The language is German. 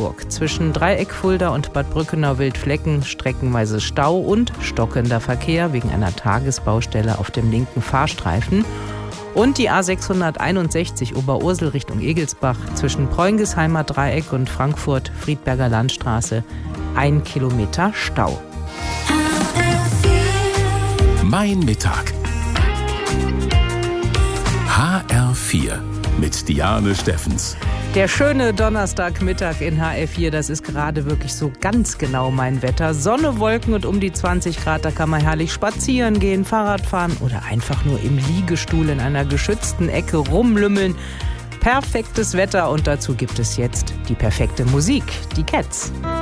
Regensburg. Zwischen Dreieck, Fulda und Bad Brückenau-Wildflecken streckenweise Stau und stockender Verkehr wegen einer Tagesbaustelle auf dem linken Fahrstreifen. Und die A661 Oberursel Richtung Egelsbach zwischen Preungesheimer Dreieck und Frankfurt-Friedberger Landstraße 1 Kilometer Stau. Mein Mittag. HR4 mit Diane Steffens. Der schöne Donnerstagmittag in HR4, das ist gerade wirklich so ganz genau mein Wetter. Sonne, Wolken und um die 20 Grad, da kann man herrlich spazieren gehen, Fahrrad fahren oder einfach nur im Liegestuhl in einer geschützten Ecke rumlümmeln. Perfektes Wetter und dazu gibt es jetzt die perfekte Musik, die Cats.